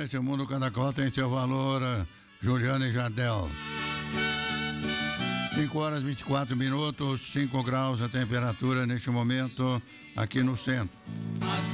neste mundo cada qual tem seu valor. Juliana e Jardel. 5h24, 5 graus a temperatura neste momento aqui no centro.